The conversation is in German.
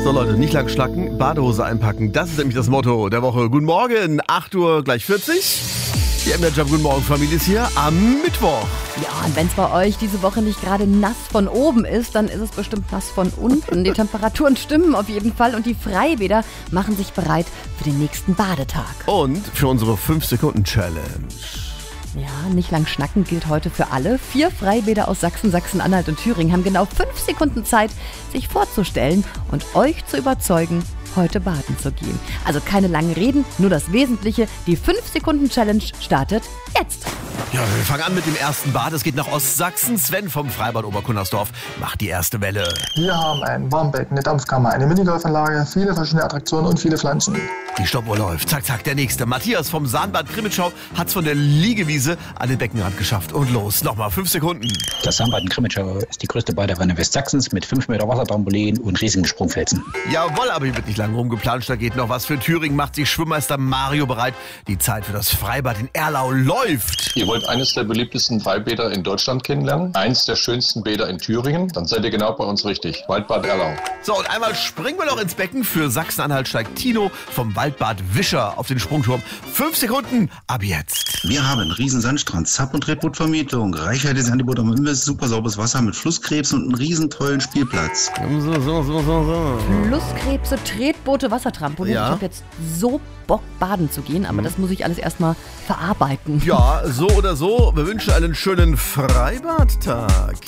So Leute, nicht lang schlacken, Badehose einpacken. Das ist nämlich das Motto der Woche. Guten Morgen, 8 Uhr gleich 40. Die MDR Guten Morgen Familie ist hier am Mittwoch. Ja, und wenn es bei euch diese Woche nicht gerade nass von oben ist, dann ist es bestimmt nass von unten. Die Temperaturen stimmen auf jeden Fall und die Freibäder machen sich bereit für den nächsten Badetag. Und für unsere 5-Sekunden-Challenge. Ja, nicht lang schnacken gilt heute für alle. 4 Freibäder aus Sachsen, Sachsen-Anhalt und Thüringen haben genau 5 Sekunden Zeit, sich vorzustellen und euch zu überzeugen, heute baden zu gehen. Also keine langen Reden, nur das Wesentliche. Die 5-Sekunden-Challenge startet jetzt. Ja, wir fangen an mit dem ersten Bad. Es geht nach Ostsachsen. Sven vom Freibad Oberkunnersdorf macht die erste Welle. Wir haben ein Warmbecken, eine Dampfkammer, eine Minigolfanlage, viele verschiedene Attraktionen und viele Pflanzen. Die Stoppuhr läuft. Zack, zack, der nächste. Matthias vom Sahnbad Grimmitschau hat's von der Liegewiese an den Beckenrand geschafft. Und los, nochmal 5 Sekunden. Das Sahnbad in Grimmitschau ist die größte Badewanne Westsachsens mit 5 Meter Wassertrampolin und riesigen Sprungfelsen. Jawohl, aber hier wird nicht lange rumgeplanscht. Da geht noch was. Für Thüringen macht sich Schwimmmeister Mario bereit. Die Zeit für das Freibad in Erlau läuft. Ihr wollt eines der beliebtesten Freibäder in Deutschland kennenlernen? Eins der schönsten Bäder in Thüringen? Dann seid ihr genau bei uns richtig. Waldbad Erlau. So, und einmal springen wir noch ins Becken. Für Sachsen-Anhalt steigt Tino vom Waldbad Wischer auf den Sprungturm. 5 Sekunden, ab jetzt. Wir haben einen riesen Sandstrand, Sub- und Tretbootvermietung, reichhaltiges Angebot am Imbiss, super sauberes Wasser mit Flusskrebs und einen riesen tollen Spielplatz. So. Flusskrebse, Tretboote, Wassertrampolin. Ja. Ich habe jetzt so Bock, baden zu gehen, aber das muss ich alles erstmal verarbeiten. Ja, so oder so. Wir wünschen einen schönen Freibadtag.